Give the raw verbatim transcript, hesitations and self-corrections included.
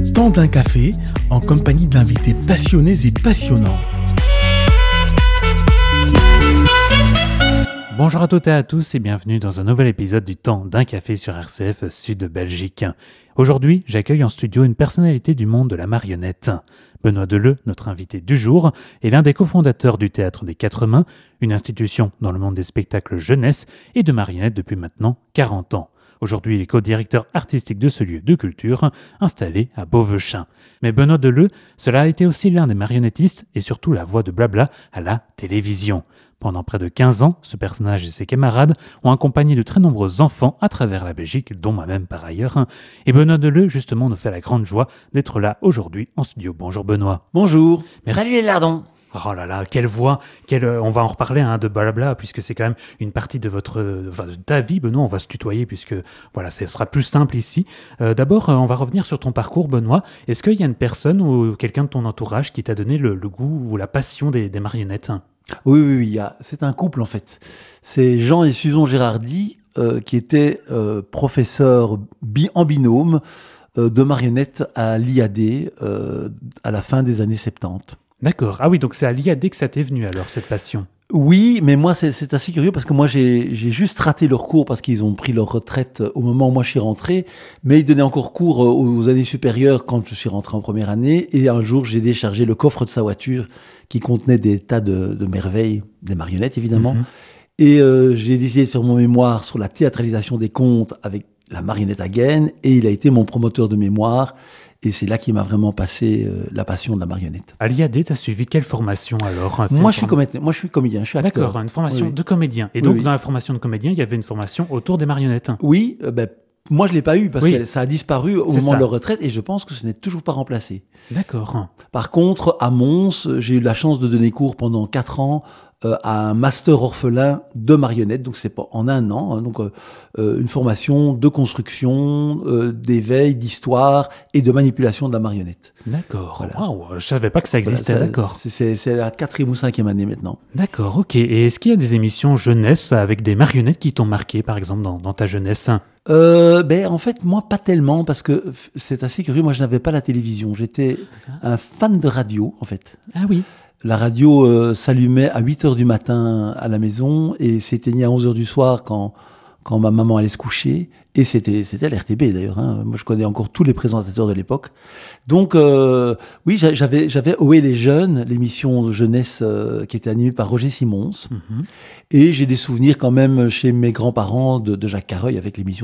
Le temps d'un café en compagnie d'invités passionnés et passionnants. Bonjour à toutes et à tous et bienvenue dans un nouvel épisode du Temps d'un café sur R C F Sud Belgique. Aujourd'hui, j'accueille en studio une personnalité du monde de la marionnette. Benoît Deleu, notre invité du jour, est l'un des cofondateurs du Théâtre des Quatre Mains, une institution dans le monde des spectacles jeunesse et de marionnettes depuis maintenant quarante ans. Aujourd'hui, il est co-directeur artistique de ce lieu de culture, installé à Beauvechain. Mais Benoît Deleu, cela a été aussi l'un des marionnettistes et surtout la voix de Blabla à la télévision. Pendant près de quinze ans, ce personnage et ses camarades ont accompagné de très nombreux enfants à travers la Belgique, dont moi-même par ailleurs. Et Benoît Deleu, justement, nous fait la grande joie d'être là aujourd'hui en studio. Bonjour Benoît. Bonjour. Merci. Salut les lardons. Oh là là, quelle voix, quelle, on va en reparler hein, de Blabla, puisque c'est quand même une partie de votre, enfin, de ta vie, Benoît. On va se tutoyer, puisque voilà, ce sera plus simple ici. Euh, d'abord, euh, on va revenir sur ton parcours, Benoît. Est-ce qu'il y a une personne ou quelqu'un de ton entourage qui t'a donné le, le goût ou la passion des, des marionnettes? Oui, oui, oui, il y a, c'est un couple en fait. C'est Jean et Susan Gérardi euh, qui étaient euh, professeurs bi- en binôme euh, de marionnettes à l'I A D euh, à la fin des années soixante-dix. D'accord. Ah oui, donc c'est à l'I A D que ça t'est venu alors, cette passion. Oui, mais moi, c'est, c'est assez curieux parce que moi, j'ai, j'ai juste raté leur cours parce qu'ils ont pris leur retraite au moment où moi je suis rentré. Mais ils donnaient encore cours aux années supérieures quand je suis rentré en première année. Et un jour, j'ai déchargé le coffre de sa voiture qui contenait des tas de, de merveilles, des marionnettes évidemment. Mm-hmm. Et euh, j'ai décidé de faire mon mémoire sur la théâtralisation des contes avec la marionnette à gaine. Et il a été mon promoteur de mémoire. Et c'est là qu'il m'a vraiment passé euh, la passion de la marionnette. À l'I A D, tu as suivi quelle formation alors? moi je, suis comédien, moi, je suis comédien, je suis acteur. D'accord, une formation oui. de comédien. Et oui, donc, oui. dans la formation de comédien, il y avait une formation autour des marionnettes. Oui, euh, ben, moi, je ne l'ai pas eu parce oui. que ça a disparu au c'est moment ça. de leur retraite et je pense que ce n'est toujours pas remplacé. D'accord. Par contre, à Mons, j'ai eu la chance de donner cours pendant quatre ans euh, à un master orphelin de marionnettes, donc c'est pas en un an, hein, donc euh, euh, une formation de construction, euh, d'éveil, d'histoire et de manipulation de la marionnette. D'accord. Voilà. Wow, je savais pas que ça existait. Voilà, ça, d'accord. C'est, c'est, c'est la quatrième ou cinquième année maintenant. D'accord. Ok. Et est-ce qu'il y a des émissions jeunesse avec des marionnettes qui t'ont marqué, par exemple, dans, dans ta jeunesse? Euh, ben, en fait, moi, pas tellement, parce que c'est assez curieux. Moi, je n'avais pas la télévision. J'étais un fan de radio, en fait. Ah oui. La radio euh, s'allumait à huit heures du matin à la maison et s'éteignait à onze heures du soir quand, quand ma maman allait se coucher. Et c'était, c'était l'R T B, d'ailleurs. Hein. Moi, je connais encore tous les présentateurs de l'époque. Donc, euh, oui, j'avais, j'avais Ohé les jeunes, l'émission de jeunesse euh, qui était animée par Roger Simons. Mm-hmm. Et j'ai des souvenirs quand même chez mes grands-parents de, de Jacques Carreuil avec l'émission